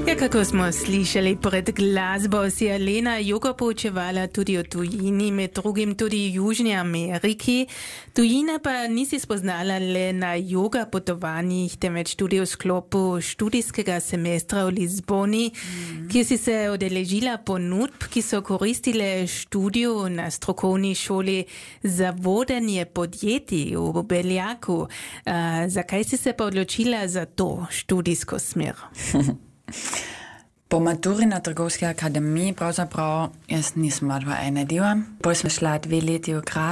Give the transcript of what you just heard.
Ja, kako smo slišali pred glasbo, si je Lena jogo poučevala tudi o tujini, med drugim tudi Južni Ameriki. Tujina pa nisi spoznala le na joga potovanjih, temveč tudi v sklopu študijskega semestra v Lizboni, kjer si se udeležila ponudb, ki so koristile študiju na strokovni šoli za vodenje podjetij v Beljaku. Zakaj si se pa odločila za to študijsko smer? Po maturi na trgovski akademiji pravzaprav jaz nisem odva ena diva. Potem sem šla 2 leti v Graz.